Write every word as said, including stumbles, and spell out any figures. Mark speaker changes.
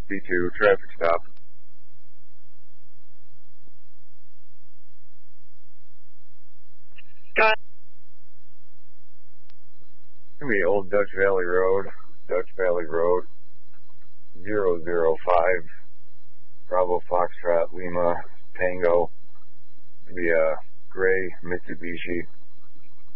Speaker 1: B two, traffic stop.
Speaker 2: Got
Speaker 1: It's gonna be Old Dutch Valley Road, Dutch Valley Road, zero zero five, Bravo Foxtrot Lima Tango. It'll be a gray Mitsubishi